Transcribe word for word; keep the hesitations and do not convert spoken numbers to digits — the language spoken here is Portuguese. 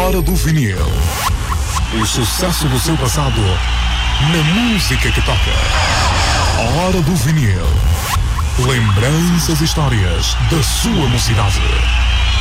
Hora do vinil. O sucesso do seu passado na música que toca. A Hora do vinil. Lembranças e histórias da sua mocidade.